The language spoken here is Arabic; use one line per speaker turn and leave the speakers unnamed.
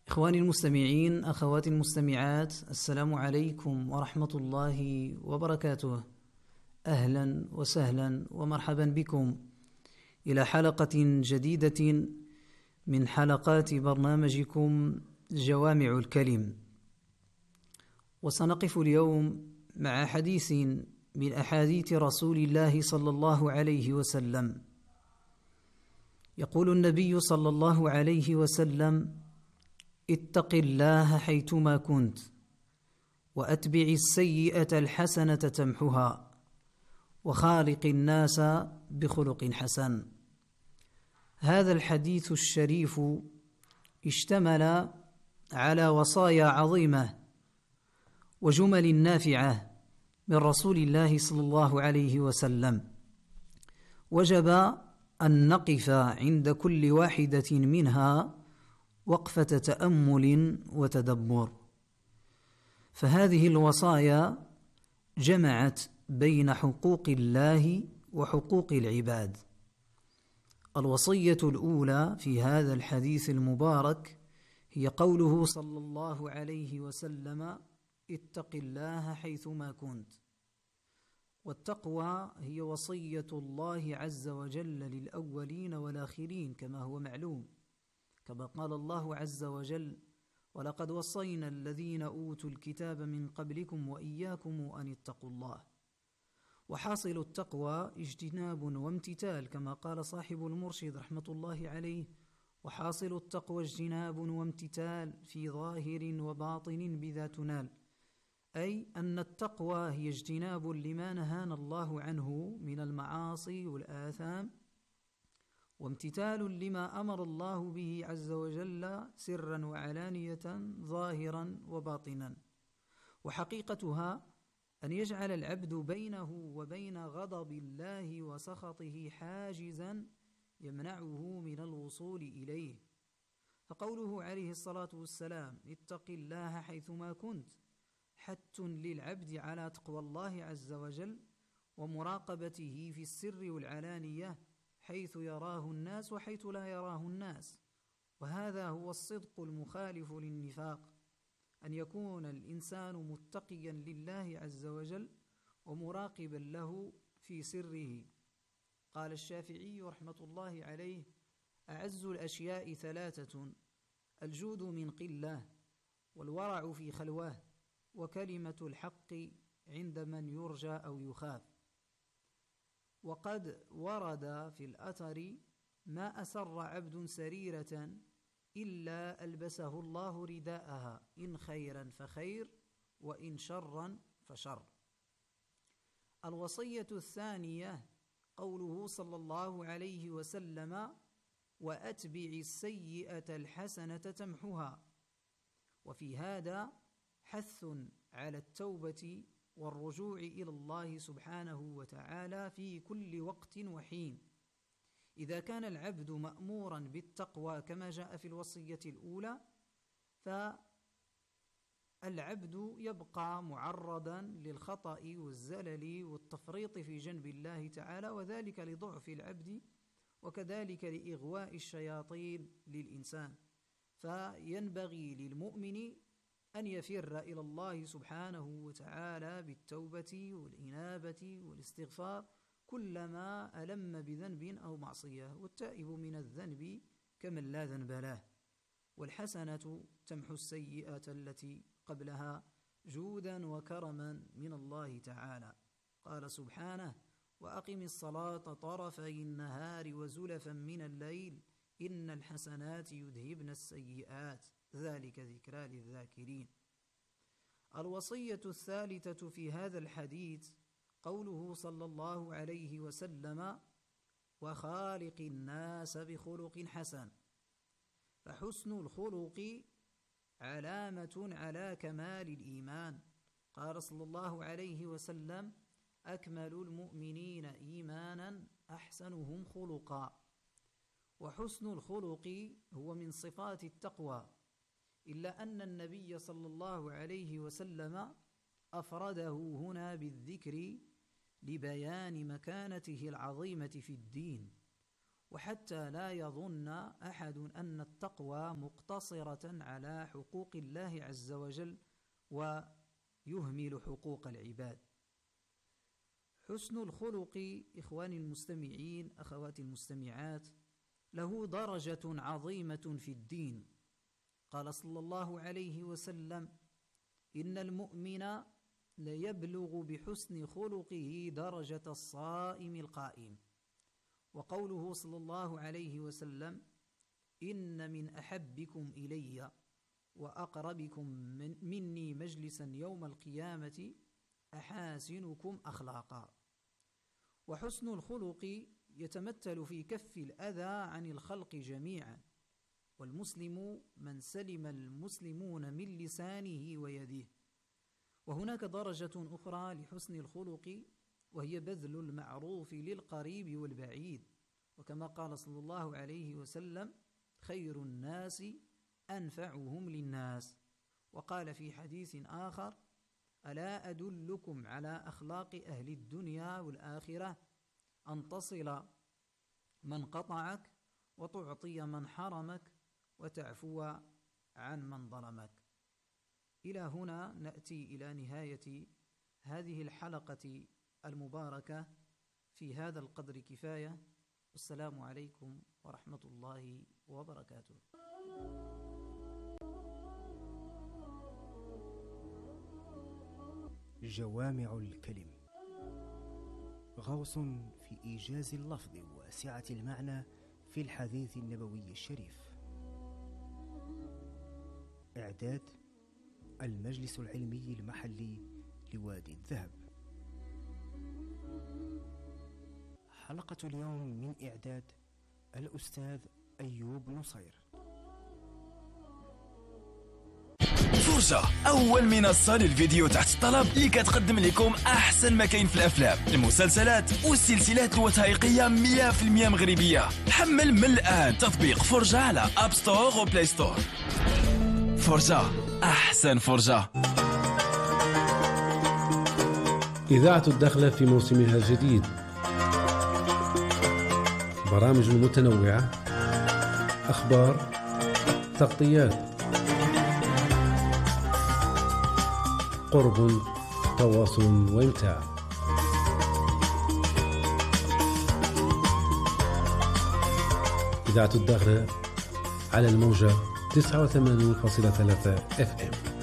إخواني المستمعين، أخواتي المستمعات، السلام عليكم ورحمة الله وبركاته. أهلا وسهلا ومرحبا بكم إلى حلقة جديدة من حلقات برنامجكم جوامع الكلم. وسنقف اليوم مع حديث من أحاديث رسول الله صلى الله عليه وسلم. يقول النبي صلى الله عليه وسلم: اتق الله حيثما كنت، وأتبع السيئة الحسنة تمحها، وخالق الناس بخلق حسن. هذا الحديث الشريف اشتمل على وصايا عظيمة وجمل نافعة من رسول الله صلى الله عليه وسلم، وجب أن نقف عند كل واحدة منها وقفة تأمل وتدبر. فهذه الوصايا جمعت بين حقوق الله وحقوق العباد. الوصية الأولى في هذا الحديث المبارك هي قوله صلى الله عليه وسلم: اتق الله حيثما كنت. والتقوى هي وصية الله عز وجل للأولين والآخرين، كما هو معلوم، كما قال الله عز وجل: ولقد وصينا الذين أوتوا الكتاب من قبلكم وإياكم أن اتقوا الله. وحاصل التقوى اجتناب وامتثال، كما قال صاحب المرشد رحمة الله عليه: وحاصل التقوى اجتناب وامتثال في ظاهر وباطن بذا تنال. أي أن التقوى هي اجتناب لما نهانا الله عنه من المعاصي والآثام، وامتثال لما أمر الله به عز وجل سرا وعلانية، ظاهرا وباطنا. وحقيقتها أن يجعل العبد بينه وبين غضب الله وسخطه حاجزا يمنعه من الوصول إليه. فقوله عليه الصلاة والسلام: اتق الله حيثما كنت، حث للعبد على تقوى الله عز وجل ومراقبته في السر والعلانية، حيث يراه الناس وحيث لا يراه الناس. وهذا هو الصدق المخالف للنفاق، أن يكون الإنسان متقيا لله عز وجل ومراقبا له في سره. قال الشافعي رحمة الله عليه: أعز الأشياء ثلاثة: الجود من قلة، والورع في خلوة، وكلمة الحق عند من يرجى أو يخاف. وقد ورد في الأثر: ما أسر عبد سريرة إلا ألبسه الله رداءها، إن خيرا فخير وإن شرا فشر. الوصية الثانية قوله صلى الله عليه وسلم: وأتبع السيئة الحسنة تمحها. وفي هذا حث على التوبة والرجوع إلى الله سبحانه وتعالى في كل وقت وحين. إذا كان العبد مأمورا بالتقوى كما جاء في الوصية الأولى، فالعبد يبقى معرضا للخطأ والزلل والتفريط في جنب الله تعالى، وذلك لضعف العبد وكذلك لإغواء الشياطين للإنسان. فينبغي للمؤمن أن يفر إلى الله سبحانه وتعالى بالتوبة والإنابة والاستغفار كلما ألم بذنب أو معصية، والتائب من الذنب كمن لا ذنب له. والحسنة تمحو السيئة التي قبلها، جودا وكرما من الله تعالى. قال سبحانه: وأقم الصلاة طرفي النهار وزلفا من الليل إن الحسنات يذهبن السيئات ذلك ذكرى للذاكرين. الوصية الثالثة في هذا الحديث قوله صلى الله عليه وسلم: وخالق الناس بخلق حسن. فحسن الخلق علامة على كمال الإيمان. قال صلى الله عليه وسلم: أكمل المؤمنين إيمانا أحسنهم خلقا. وحسن الخلق هو من صفات التقوى، إلا أن النبي صلى الله عليه وسلم أفرده هنا بالذكر لبيان مكانته العظيمة في الدين، وحتى لا يظن أحد أن التقوى مقتصرة على حقوق الله عز وجل ويهمل حقوق العباد. حسن الخلق إخواني المستمعين أخواتي المستمعات له درجة عظيمة في الدين. قال صلى الله عليه وسلم: إن المؤمن ليبلغ بحسن خلقه درجة الصائم القائم. وقوله صلى الله عليه وسلم: إن من أحبكم إلي وأقربكم مني مجلسا يوم القيامة أحاسنكم أخلاقا. وحسن الخلق يتمثل في كف الأذى عن الخلق جميعا، والمسلم من سلم المسلمون من لسانه ويده. وهناك درجة أخرى لحسن الخلق، وهي بذل المعروف للقريب والبعيد، وكما قال صلى الله عليه وسلم: خير الناس أنفعهم للناس. وقال في حديث آخر: ألا أدلكم على أخلاق أهل الدنيا والآخرة؟ أن تصل من قطعك، وتعطي من حرمك، وتعفو عن من ظلمك. إلى هنا نأتي إلى نهاية هذه الحلقة المباركة. في هذا القدر كفاية، والسلام عليكم ورحمة الله وبركاته.
جوامع الكلم، غوص في إيجاز اللفظ وسعة المعنى في الحديث النبوي الشريف. إعداد المجلس العلمي المحلي لوادي الذهب. حلقة اليوم من إعداد الأستاذ أيوب نصير.
فرجة، أول منصة للفيديو تحت الطلب اللي كتقدم لكم أحسن ما كاين في الأفلام، المسلسلات والسلسلات الوثائقية 100% مغربية. حمل من الآن تطبيق فرجة على أب ستور وبلاي ستور. فرجة، أحسن فرجة.
إذاعة الدخلة في موسمها الجديد، برامج متنوعة، أخبار، تغطيات، قرب، تواصل وإمتاع. إذاعة الدخلة على الموجة 89.3 FM.